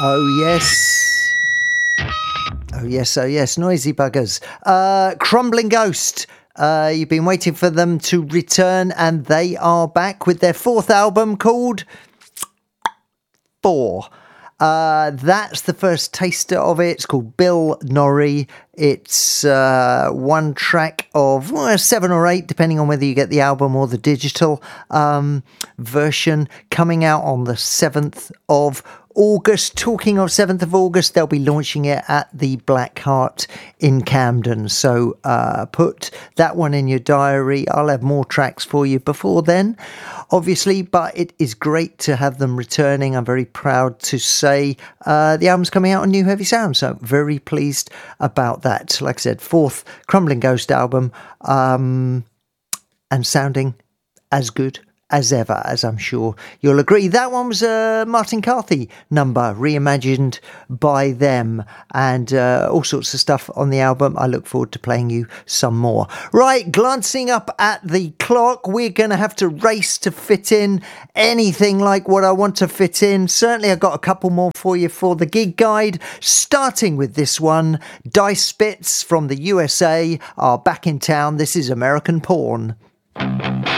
Oh, yes. Oh, yes, oh, yes. Noisy buggers. Crumbling Ghost. You've been waiting for them to return, and they are back with their fourth album called 4. That's the first taster of it. It's called Bill Norrie. It's one track of 7 or 8, depending on whether you get the album or the digital version, coming out on the 7th of August. Talking of 7th of August, they'll be launching it at the Black Heart in Camden. So put that one in your diary. I'll have more tracks for you before then, obviously, but it is great to have them returning. I'm very proud to say the album's coming out on New Heavy Sound, so very pleased about that. Like I said, 4th Crumbling Ghost album, and sounding as good as ever, as I'm sure you'll agree. That one was a Martin Carthy number, reimagined by them, and all sorts of stuff on the album. I look forward to playing you some more. Right, glancing up at the clock, we're going to have to race to fit in anything like what I want to fit in. Certainly I've got a couple more for you for the gig guide, starting with this one. Dice Spits from the USA are back in town. This is American Porn.